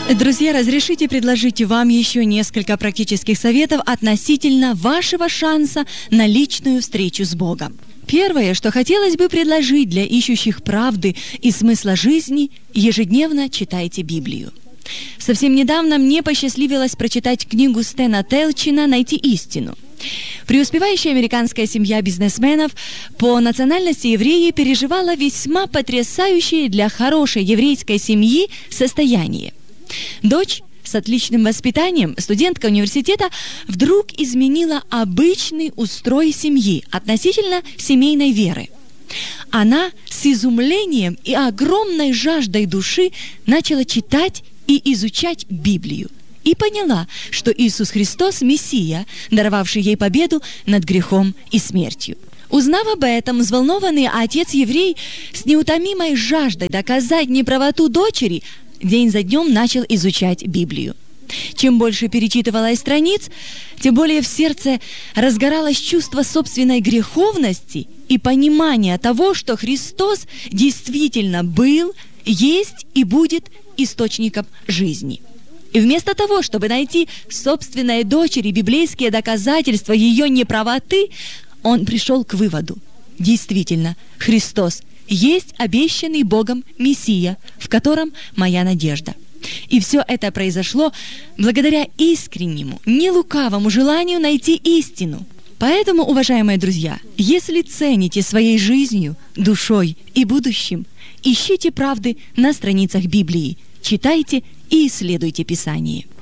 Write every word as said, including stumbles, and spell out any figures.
Друзья, разрешите предложить вам еще несколько практических советов относительно вашего шанса на личную встречу с Богом. Первое, что хотелось бы предложить для ищущих правды и смысла жизни, ежедневно читайте Библию. Совсем недавно мне посчастливилось прочитать книгу Стэна Телчина «Найти истину». Преуспевающая американская семья бизнесменов, по национальности евреи, переживала весьма потрясающее для хорошей еврейской семьи состояние. Дочь с отличным воспитанием, студентка университета, вдруг изменила обычный устрой семьи относительно семейной веры. Она с изумлением и огромной жаждой души начала читать и изучать Библию и поняла, что Иисус Христос – Мессия, даровавший ей победу над грехом и смертью. Узнав об этом, взволнованный отец-еврей с неутомимой жаждой доказать неправоту дочери день за днем начал изучать Библию. Чем больше перечитывалось страниц, тем более в сердце разгоралось чувство собственной греховности и понимание того, что Христос действительно был, есть и будет источником жизни. И вместо того, чтобы найти собственной дочери библейские доказательства ее неправоты, он пришел к выводу: действительно, Христос есть обещанный Богом Мессия, в котором моя надежда. И все это произошло благодаря искреннему, нелукавому желанию найти истину. Поэтому, уважаемые друзья, если цените своей жизнью, душой и будущим, ищите правды на страницах Библии, читайте и исследуйте Писание.